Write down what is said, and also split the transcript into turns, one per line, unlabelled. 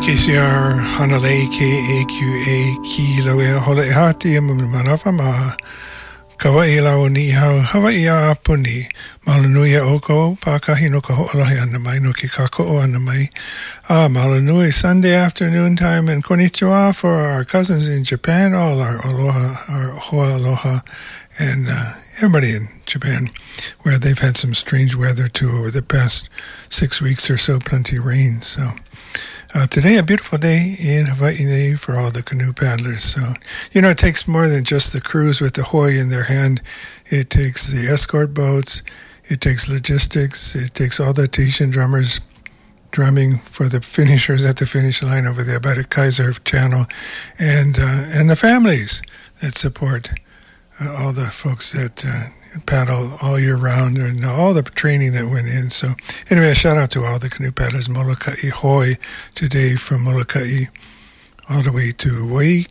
KCR Hanalei KAQA Ki Loea Hola Ihati Manafa Ma Kawaii Lau Ni Hau Hawaii A Apuni Malanui Oko Pakahi no Kaho'olahi Anamai no Kikako Anamai Malanui Sunday afternoon time and konnichiwa for our cousins in Japan, all our aloha, our hoa aloha, and everybody in Japan, where they've had some strange weather too over the past 6 weeks or so, plenty of rain. So today, a beautiful day in Hawaii for all the canoe paddlers. So, it takes more than just the crews with the hoi in their hand. It takes the escort boats. It takes logistics. It takes all the Tahitian drummers drumming for the finishers at the finish line over there by the Kaiser Channel, and the families that support all the folks that paddle all year round, and all the training that went in. So anyway, a shout out to all the canoe paddlers. Molokai Hoi today from Molokai all the way to